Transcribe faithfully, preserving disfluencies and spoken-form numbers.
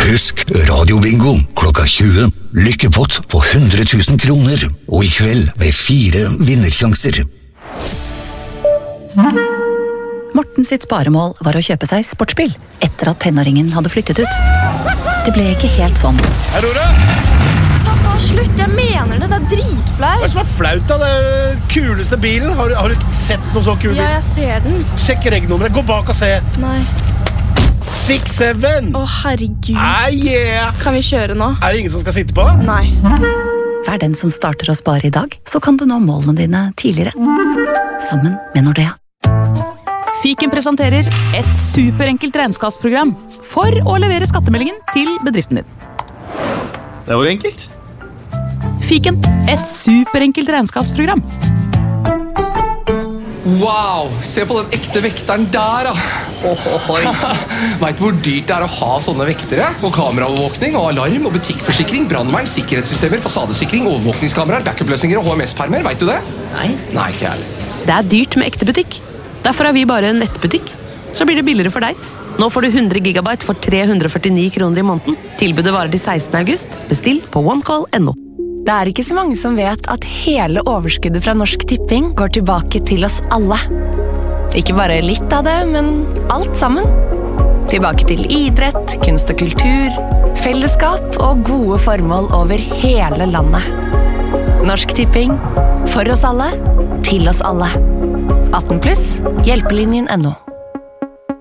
Husk radiobingo klokka tjue. Lykkepott på hundre tusen kroner. Og i kveld med fire vinnersjanser. Morten sitt sparemål var å kjøpe seg sportsbil etter at tenåringen hadde flyttet ut. Det ble ikke helt sånn. Hei, Rora! Pappa, slutt, jeg mener det, det er dritflaut. Hva er det som er flaut av det kuleste bilen? Har, har du sett noe så kul bil? Ja, jeg ser den. Sjekk regnummeret, gå bak og se. Nei. seks syv. Å, herregud. Ah, yeah. Kan vi kjøre nå? Er det ingen som skal sitte på? Nei. Vær den som starter å spare i dag, så kan du nå målene dine tidligere. Sammen med Nordea. Fiken presenterer et superenkelt regnskapsprogram for å levere skattemeldingen til bedriften din. Det var jo enkelt. Fiken, et superenkelt regnskapsprogram. Wow, se på den ekte vekteren der da. Vet du hvor dyrt det er å ha sånne vektere? Og kameraovervåkning, og alarm, og butikkforsikring, brandvern, sikkerhetssystemer, fasadesikring, overvåkningskameraer, backup-løsninger og H M S-permer, vet du det? Nei. Nei, ikke ærlig. Det er dyrt med ekte butikk. Derfor er vi bare en nettbutikk. Så blir det billigere for deg. Nå får du hundre gigabyte for tre hundre og førtini kroner i måneden. Tilbudet varer til sekstende august. Bestill på onecall punktum no. Det er ikke så mange som vet at hele overskuddet fra Norsk Tipping går tilbake til oss alle. Ikke bare litt av det, men alt sammen. Tilbake til idrett, kunst og kultur, fellesskap og gode formål over hele landet. Norsk Tipping. For oss alle. Til oss alle. atten pluss. Hjelpelinjen punktum no.